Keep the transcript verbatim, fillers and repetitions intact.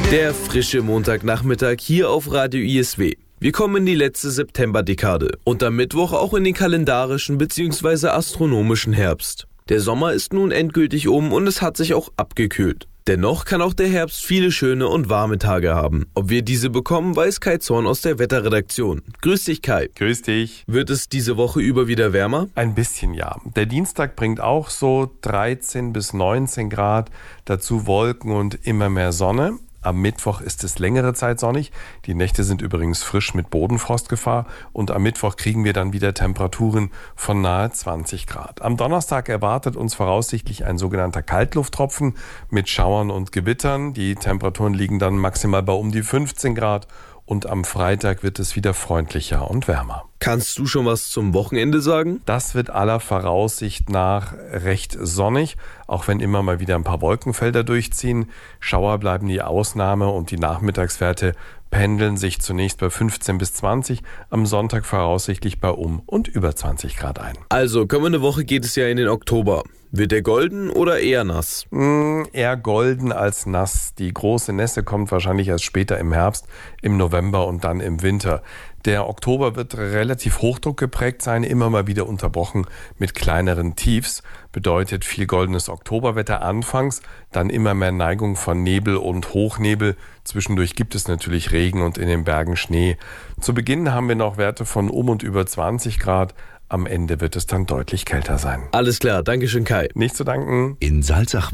Der frische Montagnachmittag hier auf Radio I S W. Wir kommen in die letzte Septemberdekade und am Mittwoch auch in den kalendarischen bzw. astronomischen Herbst. Der Sommer ist nun endgültig um und es hat sich auch abgekühlt. Dennoch kann auch der Herbst viele schöne und warme Tage haben. Ob wir diese bekommen, weiß Kai Zorn aus der Wetterredaktion. Grüß dich, Kai. Grüß dich. Wird es diese Woche über wieder wärmer? Ein bisschen, ja. Der Dienstag bringt auch so dreizehn bis neunzehn Grad, dazu Wolken und immer mehr Sonne. Am Mittwoch ist es längere Zeit sonnig. Die Nächte sind übrigens frisch mit Bodenfrostgefahr und am Mittwoch kriegen wir dann wieder Temperaturen von nahe zwanzig Grad. Am Donnerstag erwartet uns voraussichtlich ein sogenannter Kaltlufttropfen mit Schauern und Gewittern. Die Temperaturen liegen dann maximal bei um die fünfzehn Grad und am Freitag wird es wieder freundlicher und wärmer. Kannst du schon was zum Wochenende sagen? Das wird aller Voraussicht nach recht sonnig, auch wenn immer mal wieder ein paar Wolkenfelder durchziehen. Schauer bleiben die Ausnahme und die Nachmittagswerte pendeln sich zunächst bei fünfzehn bis zwanzig, am Sonntag voraussichtlich bei um und über zwanzig Grad ein. Also, kommende Woche geht es ja in den Oktober. Wird der golden oder eher nass? Mm, eher golden als nass. Die große Nässe kommt wahrscheinlich erst später im Herbst, im November und dann im Winter. Der Oktober wird relativ Hochdruck geprägt sein, immer mal wieder unterbrochen mit kleineren Tiefs. Bedeutet viel goldenes Oktoberwetter anfangs, dann immer mehr Neigung von Nebel und Hochnebel. Zwischendurch gibt es natürlich Regen und in den Bergen Schnee. Zu Beginn haben wir noch Werte von um und über zwanzig Grad. Am Ende wird es dann deutlich kälter sein. Alles klar, danke schön, Kai. Nicht zu danken. In Salzach